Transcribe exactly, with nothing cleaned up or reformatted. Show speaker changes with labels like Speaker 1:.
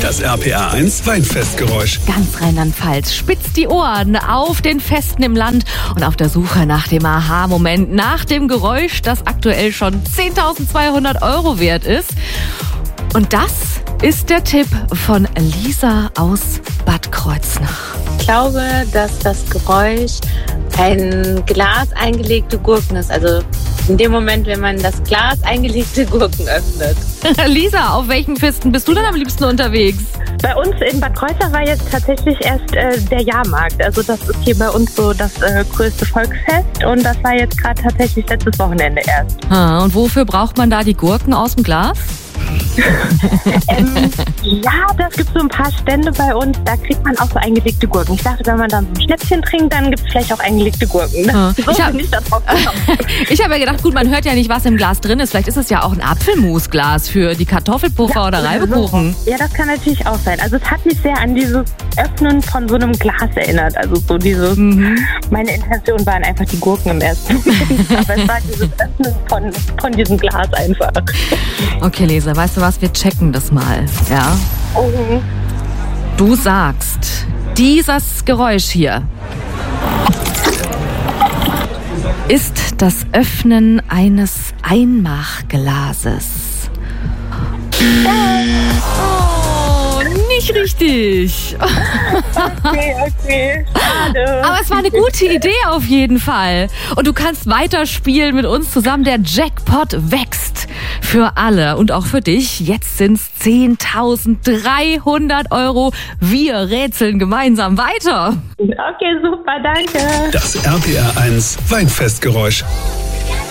Speaker 1: Das R P R eins Weinfestgeräusch.
Speaker 2: Ganz Rheinland-Pfalz spitzt die Ohren auf den Festen im Land und auf der Suche nach dem Aha-Moment, nach dem Geräusch, das aktuell schon zehntausendzweihundert Euro wert ist. Und das ist der Tipp von Lisa aus Bad Kreuznach.
Speaker 3: Ich glaube, dass das Geräusch ein Glas eingelegte Gurken ist. Also in dem Moment, wenn man das Glas eingelegte Gurken öffnet.
Speaker 2: Lisa, auf welchen Festen bist du denn am liebsten unterwegs?
Speaker 4: Bei uns in Bad Kreuznach war jetzt tatsächlich erst äh, der Jahrmarkt. Also das ist hier bei uns so das äh, größte Volksfest und das war jetzt gerade tatsächlich letztes Wochenende erst.
Speaker 2: Ah, und wofür braucht man da die Gurken aus dem Glas?
Speaker 4: ähm, ja, das gibt so ein paar Stände bei uns, da kriegt man auch so eingelegte Gurken. Ich dachte, wenn man dann so ein Schnäppchen trinkt, dann gibt es vielleicht auch eingelegte Gurken. Ne?
Speaker 2: Ja.
Speaker 4: So
Speaker 2: Ich habe
Speaker 4: nicht da drauf gekommen.
Speaker 2: Ich hab ja gedacht, gut, man hört ja nicht, was im Glas drin ist. Vielleicht ist es ja auch ein Apfelmusglas für die Kartoffelpuffer
Speaker 4: Ja,
Speaker 2: oder Reibekuchen.
Speaker 4: So. Ja, das kann natürlich auch sein. Also es hat mich sehr an dieses Öffnen von so einem Glas erinnert. Also so dieses, mhm. meine Intention waren einfach die Gurken im ersten Moment. Aber es war dieses Öffnen von, von diesem Glas einfach.
Speaker 2: Okay, Lisa, weißt du was? Wir checken das mal, ja?
Speaker 4: Mhm.
Speaker 2: Du sagst, dieses Geräusch hier ist das Öffnen eines Einmachglases. Oh, nicht richtig.
Speaker 4: Okay, okay, schade.
Speaker 2: Aber es war eine gute Idee auf jeden Fall. Und du kannst weiterspielen mit uns zusammen. Der Jackpot wächst für alle und auch für dich. Jetzt sind es zehntausenddreihundert Euro. Wir rätseln gemeinsam weiter.
Speaker 4: Okay, super, danke.
Speaker 1: Das R P R eins Weinfestgeräusch.